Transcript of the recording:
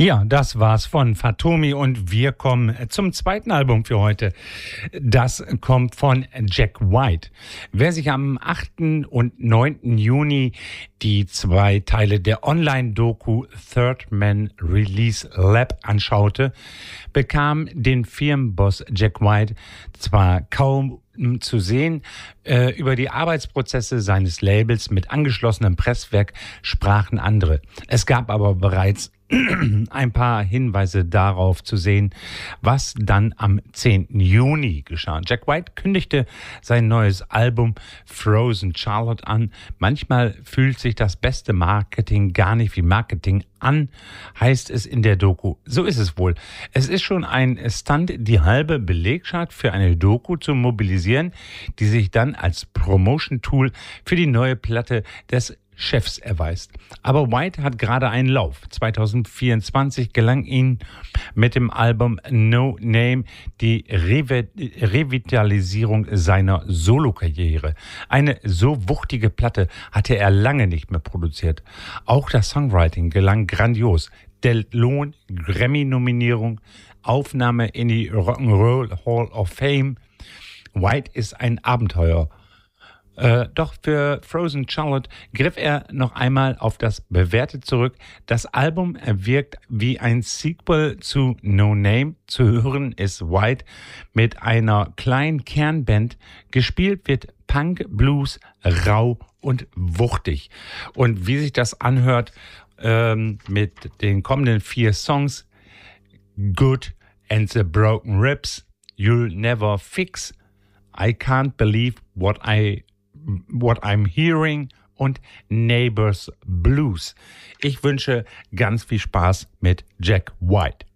Ja, das war's von Fatumi und wir kommen zum zweiten Album für heute. Das kommt von Jack White. Wer sich am 8. und 9. Juni die 2 Teile der Online-Doku Third Man Release Lab anschaute, bekam den Firmenboss Jack White zwar kaum zu sehen. Über die Arbeitsprozesse seines Labels mit angeschlossenem Presswerk sprachen andere. Es gab aber bereits ein paar Hinweise darauf zu sehen, was dann am 10. Juni geschah. Jack White kündigte sein neues Album Frozen Charlotte an. Manchmal fühlt sich das beste Marketing gar nicht wie Marketing an, heißt es in der Doku. So ist es wohl. Es ist schon ein Stunt, die halbe Belegschaft für eine Doku zu mobilisieren, die sich dann als Promotion-Tool für die neue Platte des Chefs erweist. Aber White hat gerade einen Lauf. 2024 gelang ihm mit dem Album No Name die Revitalisierung seiner Solokarriere. Eine so wuchtige Platte hatte er lange nicht mehr produziert. Auch das Songwriting gelang grandios. Der Lohn, Grammy-Nominierung, Aufnahme in die Rock'n'Roll Hall of Fame. White ist ein Abenteuer. Doch für Frozen Charlotte griff er noch einmal auf das Bewährte zurück. Das Album wirkt wie ein Sequel zu No Name. Zu hören ist White mit einer kleinen Kernband. Gespielt wird Punk, Blues, rau und wuchtig. Und wie sich das anhört mit den kommenden 4 Songs: Good and the Broken Ribs, You'll Never Fix, I Can't Believe What I'm Hearing und Neighbors Blues. Ich wünsche ganz viel Spaß mit Jack White.